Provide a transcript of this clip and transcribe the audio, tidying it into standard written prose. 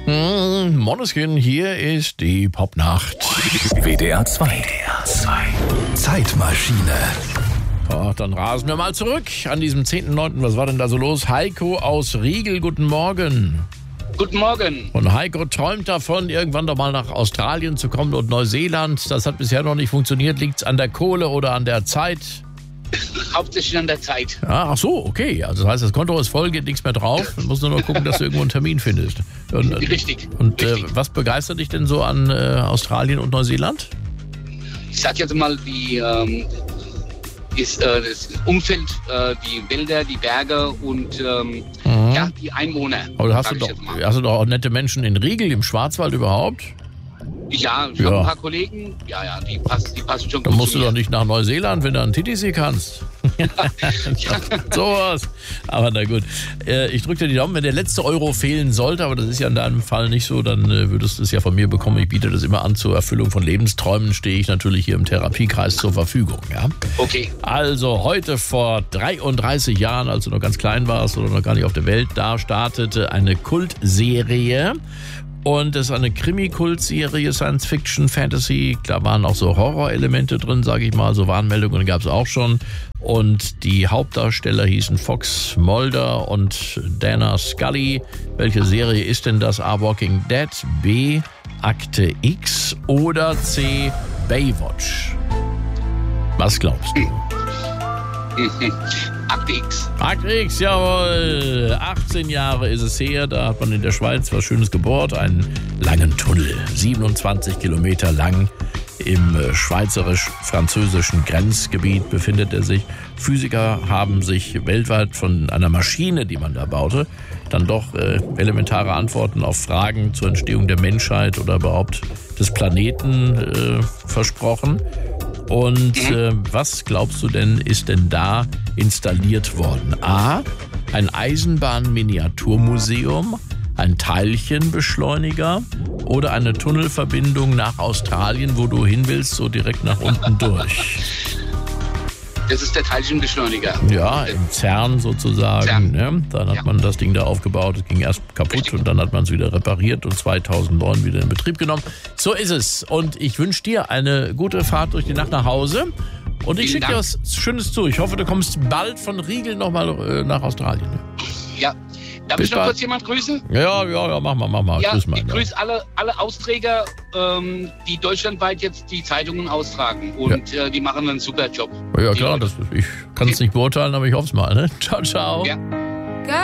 Måneskin, hier ist die Popnacht. WDR 2. Zeitmaschine. Dann rasen wir mal zurück an diesem 10.9. Was war denn da so los? Heiko aus Riegel, guten Morgen. Guten Morgen. Und Heiko träumt davon, irgendwann doch mal nach Australien zu kommen und Neuseeland. Das hat bisher noch nicht funktioniert. Liegt's an der Kohle oder an der Zeit? Hauptsächlich an der Zeit. Ja, ach so, okay. Also das heißt, das Konto ist voll, geht nichts mehr drauf. Du musst nur noch gucken, dass du irgendwo einen Termin findest. Richtig. Und was begeistert dich denn so an Australien und Neuseeland? Ich sag jetzt mal, das Umfeld, die Wälder, die Berge und die Einwohner. Aber hast du doch auch nette Menschen in Riegel, im Schwarzwald überhaupt? Ja, ich habe ein paar Kollegen. Ja, die passen schon gut. Dann musst du doch nicht nach Neuseeland, wenn du an Titisee kannst. Sowas. Aber na gut. Ich drücke dir die Daumen, wenn der letzte Euro fehlen sollte, aber das ist ja in deinem Fall nicht so, dann würdest du es ja von mir bekommen. Ich biete das immer an zur Erfüllung von Lebensträumen, stehe ich natürlich hier im Therapiekreis zur Verfügung. Ja? Okay. Also heute vor 33 Jahren, als du noch ganz klein warst oder noch gar nicht auf der Welt, da startete eine Kultserie. Und es ist eine Krimi-Kult-Serie, Science-Fiction, Fantasy. Da waren auch so Horror-Elemente drin, sage ich mal. So Warnmeldungen gab es auch schon. Und die Hauptdarsteller hießen Fox Mulder und Dana Scully. Welche Serie ist denn das? A. Walking Dead, B. Akte X oder C. Baywatch? Was glaubst du? Akte X. Akte X, jawohl. 18 Jahre ist es her, da hat man in der Schweiz was Schönes gebohrt, einen langen Tunnel, 27 Kilometer lang. Im schweizerisch-französischen Grenzgebiet befindet er sich. Physiker haben sich weltweit von einer Maschine, die man da baute, dann doch elementare Antworten auf Fragen zur Entstehung der Menschheit oder überhaupt des Planeten versprochen. Und was glaubst du denn, ist denn da installiert worden? A. Ein Eisenbahn-Miniaturmuseum, ein Teilchenbeschleuniger oder eine Tunnelverbindung nach Australien, wo du hin willst, so direkt nach unten durch? Das ist der Teilchenbeschleuniger. Ja, im CERN sozusagen. CERN. Ne? Dann hat man das Ding da aufgebaut, es ging erst kaputt. Richtig. Und dann hat man es wieder repariert und 2009 wieder in Betrieb genommen. So ist es. Und ich wünsche dir eine gute Fahrt durch die Nacht nach Hause. Und ich schicke dir was Schönes zu. Ich hoffe, du kommst bald von Riegel nochmal nach Australien. Ja. Darf ich noch kurz jemand grüßen? Ja, mach mal. Ja, Grüß mal, ich grüße alle Austräger, die deutschlandweit jetzt die Zeitungen austragen. Und die machen einen super Job. Ja, klar, ich kann es nicht beurteilen, aber ich hoffe es mal. Ne? Ciao. Ja.